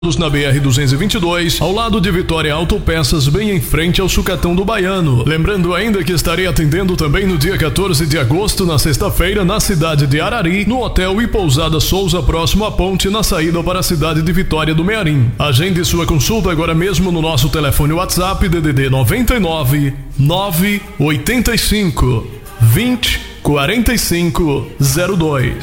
Na BR-222, ao lado de Vitória Autopeças, bem em frente ao Sucatão do Baiano. Lembrando ainda que estarei atendendo também no dia 14 de agosto, na sexta-feira, na cidade de Arari, no Hotel e Pousada Souza, próximo à ponte, na saída para a cidade de Vitória do Mearim. Agende sua consulta agora mesmo no nosso telefone WhatsApp DDD 99 985 20 45 02.